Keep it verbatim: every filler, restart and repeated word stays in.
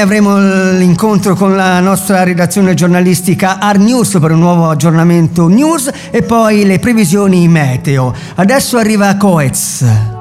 avremo l'incontro con la nostra redazione giornalistica Art News per un nuovo aggiornamento news e poi le previsioni meteo. Adesso arriva Coez.